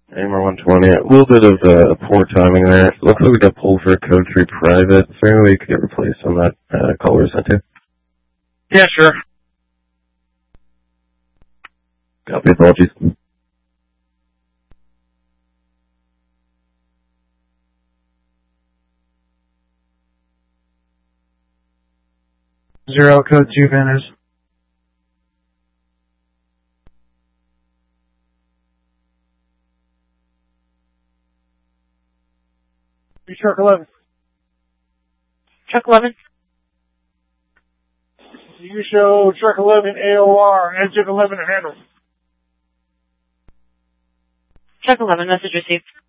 AMR 120. A little bit of poor timing there. Looks like we got pulled for a code 3 private. Is there any way you could get replaced on that call we sent to? Yeah, sure. Copy, apologies. Zero code 2 banners. Truck 11. Truck 11. You show truck 11 AOR, engine 11 handle. Truck 11, message received.